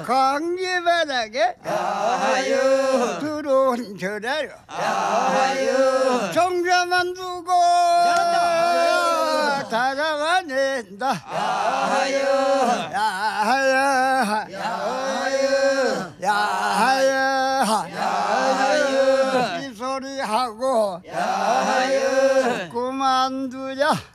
광기바닥에 야하유 들어온 저래요. 야하유 정자만 두고 다가가낸다. 야하유 야하야 야하유 야하야 야하유 이 소리 하고 야하유 그만두자.